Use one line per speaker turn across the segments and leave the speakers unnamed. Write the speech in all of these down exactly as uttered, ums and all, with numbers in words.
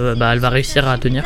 euh, bah, elle va réussir à tenir.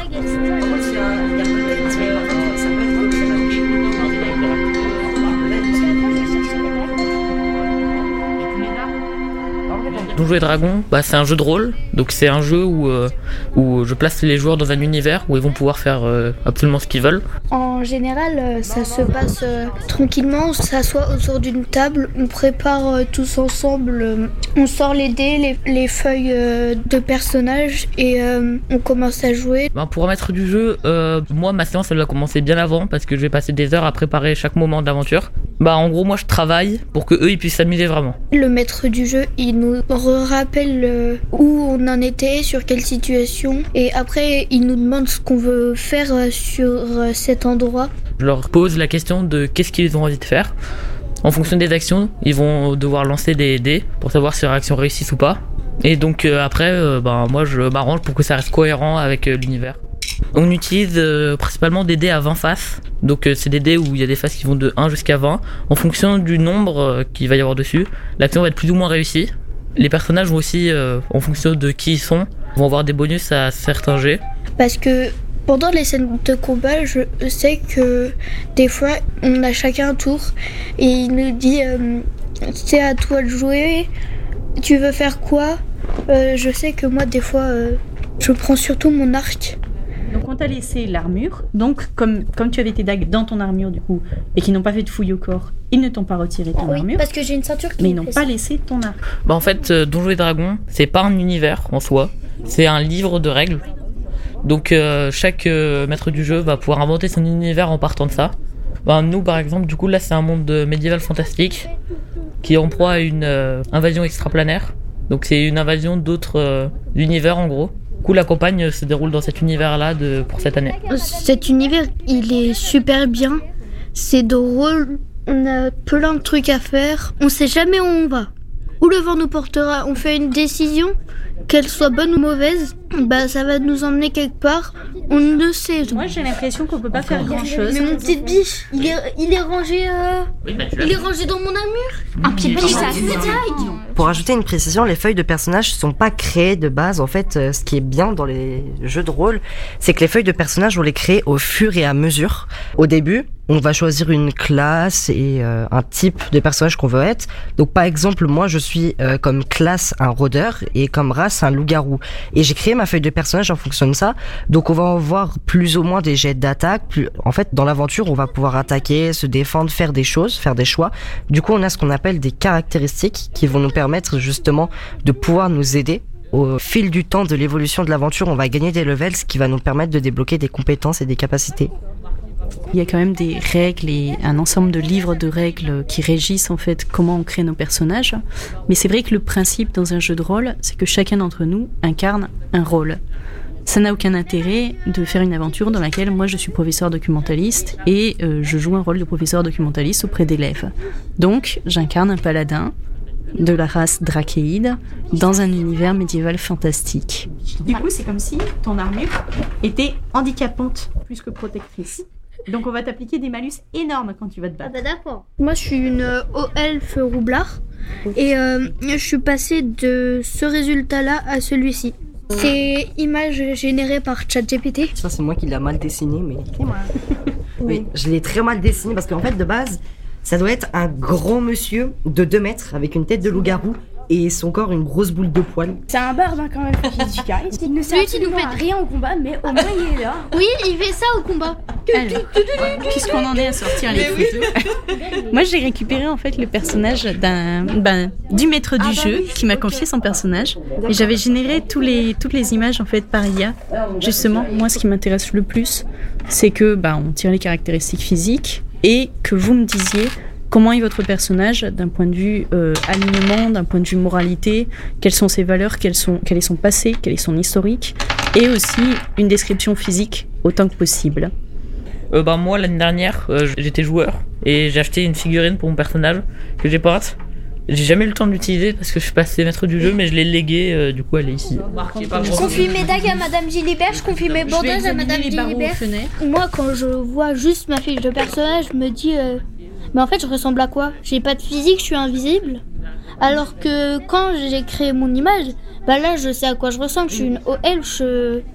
Donjons et Dragons, bah, c'est un jeu de rôle, donc c'est un jeu où, euh, où je place les joueurs dans un univers où ils vont pouvoir faire euh, absolument ce qu'ils veulent.
En général, euh, ça se passe euh, tranquillement, on s'assoit autour d'une table, on prépare euh, tous ensemble, euh, on sort les dés, les, les feuilles euh, de personnages et euh, on commence à jouer.
Bah, pour un maître du jeu, euh, moi ma séance elle va commencer bien avant parce que je vais passer des heures à préparer chaque moment d'aventure. Bah en gros moi je travaille pour que eux ils puissent s'amuser vraiment.
Le maître du jeu il nous rappelle euh, où on en était, sur quelle situation et après il nous demande ce qu'on veut faire euh, sur euh, cet endroit.
Je leur pose la question de qu'est-ce qu'ils ont envie de faire. En fonction des actions, ils vont devoir lancer des dés pour savoir si leur action réussit ou pas. Et donc euh, après, euh, bah, moi je m'arrange pour que ça reste cohérent avec euh, l'univers. On utilise euh, principalement des dés à vingt faces. Donc euh, c'est des dés où il y a des faces qui vont de un jusqu'à vingt. En fonction du nombre euh, qu'il va y avoir dessus, l'action va être plus ou moins réussie. Les personnages vont aussi, euh, en fonction de qui ils sont, vont avoir des bonus à certains jets.
Parce que pendant les scènes de combat, je sais que des fois, on a chacun un tour et il nous dit euh, c'est à toi de jouer, tu veux faire quoi euh, Je sais que moi, des fois, euh, je prends surtout mon arc.
Donc on t'a laissé l'armure, donc comme, comme tu avais tes dagues dans ton armure du coup, et qu'ils n'ont pas fait de fouille au corps, ils ne t'ont pas retiré ton
oui,
armure.
Parce que j'ai une ceinture qui
mais ils n'ont pas laissé ton arc.
Bah en fait, euh, Donjons et Dragons, c'est pas un univers en soi, c'est un livre de règles. Donc euh, chaque euh, maître du jeu va pouvoir inventer son univers en partant de ça. Bah, nous par exemple, du coup là c'est un monde médiéval fantastique qui est en proie à une euh, invasion extraplanaire. Donc c'est une invasion d'autres euh, univers en gros. Du coup, la campagne se déroule dans cet univers-là de, pour cette année.
Cet univers, il est super bien. C'est drôle. On a plein de trucs à faire. On sait jamais où on va. Où le vent nous portera. On fait une décision, qu'elle soit bonne ou mauvaise, bah ça va nous emmener quelque part. On ne sait.
Moi, j'ai l'impression qu'on peut pas faire grand-chose.
Mais mon petit biche, il est, il est rangé. Euh...
Oui, bah,
il est rangé dans mon armure.
Un pied de biche,
ça
Pour ajouter une précision, les feuilles de personnages ne sont pas créées de base. En fait, euh, ce qui est bien dans les jeux de rôle, c'est que les feuilles de personnages, on les crée au fur et à mesure. Au début, on va choisir une classe et euh, un type de personnage qu'on veut être. Donc par exemple, moi je suis euh, comme classe un rôdeur et comme race un loup-garou. Et j'ai créé ma feuille de personnage en fonction de ça. Donc on va avoir plus ou moins des jets d'attaque. Plus... En fait, dans l'aventure, on va pouvoir attaquer, se défendre, faire des choses, faire des choix. Du coup, on a ce qu'on appelle des caractéristiques qui vont nous permettre justement de pouvoir nous aider. Au fil du temps de l'évolution de l'aventure, on va gagner des levels, ce qui va nous permettre de débloquer des compétences et des capacités.
Il y a quand même des règles et un ensemble de livres de règles qui régissent en fait comment on crée nos personnages. Mais c'est vrai que le principe dans un jeu de rôle, c'est que chacun d'entre nous incarne un rôle. Ça n'a aucun intérêt de faire une aventure dans laquelle moi je suis professeur documentaliste et euh, je joue un rôle de professeur documentaliste auprès d'élèves. Donc j'incarne un paladin de la race drachéide dans un univers médiéval fantastique. Du coup, c'est comme si ton armure était handicapante plus que protectrice. Donc on va t'appliquer des malus énormes quand tu vas te battre.
Ah bah d'accord. Moi je suis une euh, haut elfe roublard et euh, je suis passée de ce résultat-là à celui-ci. C'est image générée par ChatGPT.
Ça c'est moi qui l'ai mal dessiné, mais oui, je l'ai très mal dessiné parce qu'en fait de base, ça doit être un grand monsieur de deux mètres avec une tête de loup-garou et son corps une grosse boule de poils.
C'est un barbe hein, quand même, faut qu'il du charisme. Il ne sert absolument à rien au combat, mais au moins il est là.
Oui, il fait ça au combat.
Alors, puisqu'on en est à sortir les photos, moi j'ai récupéré en fait le personnage d'un, ben, du maître du
ah bah
jeu
oui,
qui m'a
okay.
confié son personnage et j'avais généré tous les, toutes les images en fait par I A. Justement, moi ce qui m'intéresse le plus, c'est que ben, on tire les caractéristiques physiques et que vous me disiez comment est votre personnage d'un point de vue euh, alignement, d'un point de vue moralité, quelles sont ses valeurs, quels sont, quel est son passé, quel est son historique, et aussi une description physique autant que possible.
Euh, bah, moi l'année dernière, euh, j'étais joueur et j'ai acheté une figurine pour mon personnage que j'ai peinte. J'ai jamais eu le temps de l'utiliser parce que je suis passé maître du jeu, mais je l'ai légué, euh, du coup elle est ici.
Je confie mes dagues à Madame Gilibert, je confie mes bandages à Madame Gilibert. Moi quand je vois juste ma fiche de personnage, je me dis... Euh... Mais en fait, je ressemble à quoi ? J'ai pas de physique, je suis invisible. Alors que quand j'ai créé mon image, bah là, je sais à quoi je ressemble. Je suis une O L, je,